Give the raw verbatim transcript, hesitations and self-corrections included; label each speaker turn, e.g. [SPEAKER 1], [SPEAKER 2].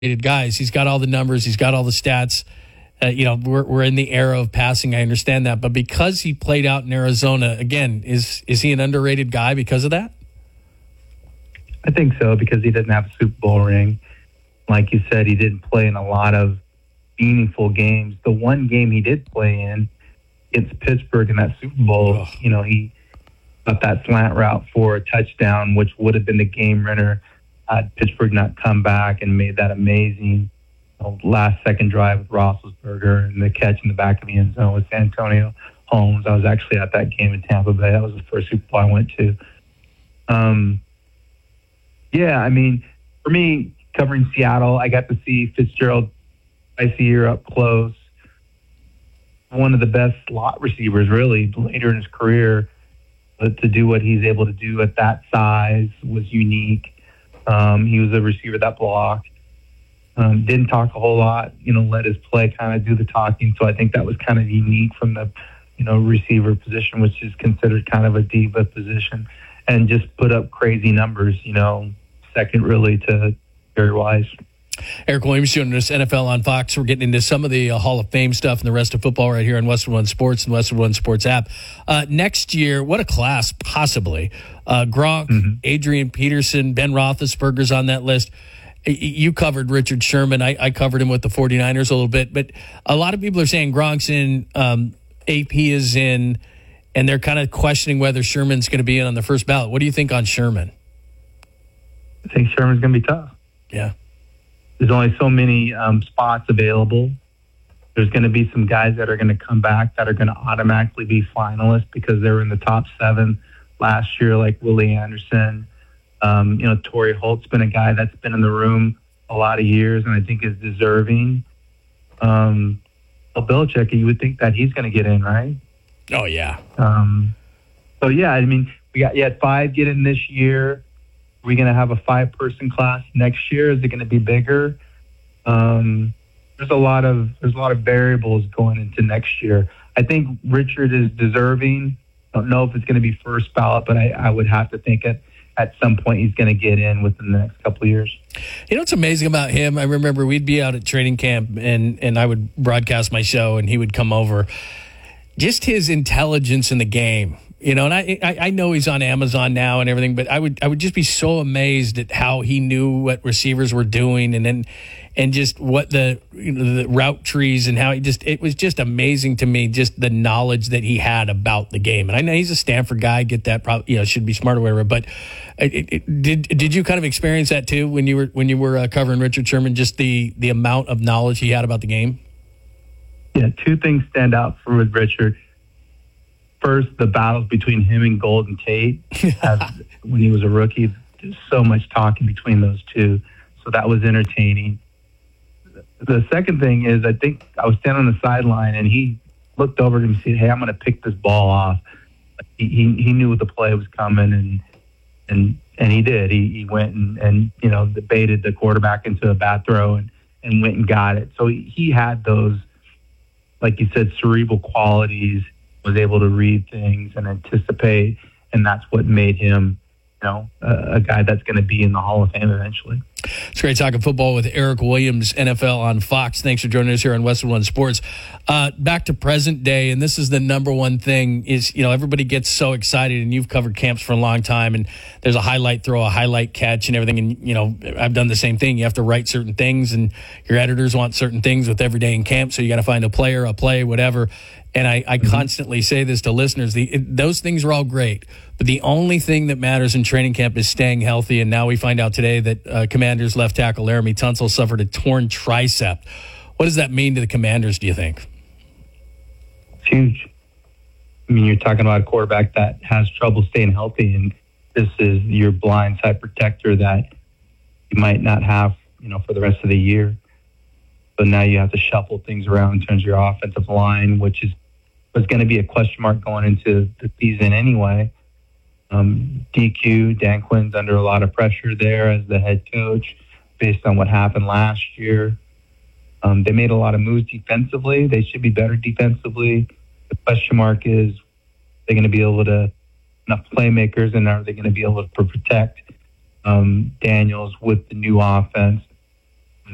[SPEAKER 1] guys. He's got all the numbers. He's got all the stats. Uh, you know, we're we're in the era of passing. I understand that, but because he played out in Arizona, again, is is he an underrated guy because of that?
[SPEAKER 2] I think so, because he doesn't have a Super Bowl ring. Like you said, he didn't play in a lot of meaningful games. The one game he did play in against Pittsburgh in that Super Bowl, oh. you know, he got that slant route for a touchdown, which would have been the game winner had Pittsburgh not come back and made that amazing last second drive with Roethlisberger and the catch in the back of the end zone with Antonio Holmes. I was actually at that game in Tampa Bay. That was the first Super Bowl I went to. Um, yeah, I mean, for me, covering Seattle, I got to see Fitzgerald twice a year up close. One of the best slot receivers, really, later in his career. But to do what he's able to do at that size was unique. Um, he was a receiver that blocked. Um, didn't talk a whole lot, you know, let his play kind of do the talking. So I think that was kind of unique from the, you know, receiver position, which is considered kind of a diva position, and just put up crazy numbers, you know, second really to Jerry Wise.
[SPEAKER 1] Eric Williams joining us, N F L on Fox. We're getting into some of the uh, Hall of Fame stuff and the rest of football right here on Westwood One Sports and Westwood One Sports app. Uh, next year, what a class, possibly. Uh, Gronk, mm-hmm. Adrian Peterson, Ben Roethlisberger's on that list. You covered Richard Sherman. I, I covered him with the 49ers a little bit. But a lot of people are saying Gronk's in, um, A P is in, and they're kind of questioning whether Sherman's going to be in on the first ballot. What do you think on Sherman?
[SPEAKER 2] I think Sherman's going to be tough.
[SPEAKER 1] Yeah.
[SPEAKER 2] There's only so many um, spots available. There's going to be some guys that are going to come back that are going to automatically be finalists because they were in the top seven last year, like Willie Anderson. Um, you know, Torrey Holt's been a guy that's been in the room a lot of years and I think is deserving. Um, Bill Belichick, you would think that he's going to get in, right?
[SPEAKER 1] Oh, yeah.
[SPEAKER 2] Um, so, yeah, I mean, we got you had five get in this year. Are we going to have a five-person class next year? Is it going to be bigger? Um, there's a lot of there's a lot of variables going into next year. I think Richard is deserving. I don't know if it's going to be first ballot, but I, I would have to think at at some point he's going to get in within the next couple of years.
[SPEAKER 1] You know what's amazing about him? I remember we'd be out at training camp and and I would broadcast my show and he would come over. Just his intelligence in the game. You know, and I, I I know he's on Amazon now and everything, but I would I would just be so amazed at how he knew what receivers were doing, and then and just what the you know, the route trees and how he just it was just amazing to me, just the knowledge that he had about the game. And I know he's a Stanford guy, get that, probably you know should be smart or whatever. But it, it, did did you kind of experience that too when you were when you were uh, covering Richard Sherman? Just the the amount of knowledge he had about the game.
[SPEAKER 2] Yeah, two things stand out for with Richard. First, the battles between him and Golden Tate as, when he was a rookie. There's so much talking between those two. So that was entertaining. The second thing is I think I was standing on the sideline and he looked over to him and said, hey, I'm going to pick this ball off. He, he he knew what the play was coming, and and and he did. He he went and, and you know, debated the quarterback into a bad throw and, and went and got it. So he, he had those, like you said, cerebral qualities, was able to read things and anticipate, and that's what made him, you know, a, a guy that's going to be in the Hall of Fame eventually.
[SPEAKER 1] It's great talking football with Eric Williams, N F L on Fox. Thanks for joining us here on Westwood One Sports. Uh, back to present day, and this is the number one thing is, you know, everybody gets so excited, and you've covered camps for a long time, and there's a highlight throw, a highlight catch, and everything. And, you know, I've done the same thing. You have to write certain things, and your editors want certain things with every day in camp, so you got to find a player, a play, whatever. And I, I mm-hmm. constantly say this to listeners. The, it, those things are all great, but the only thing that matters in training camp is staying healthy. And now we find out today that uh, Commanders left tackle Laremy Tunsil suffered a torn tricep. What does that mean to the Commanders, do you think?
[SPEAKER 2] It's huge. I mean, you're talking about a quarterback that has trouble staying healthy, and this is your blindside protector that you might not have, you know, for the rest of the year. So now you have to shuffle things around in terms of your offensive line, which is was going to be a question mark going into the season anyway. Um, D Q, Dan Quinn's under a lot of pressure there as the head coach based on what happened last year. Um, they made a lot of moves defensively. They should be better defensively. The question mark is, they're going to be able to, enough playmakers, and are they going to be able to protect um, Daniels with the new offense?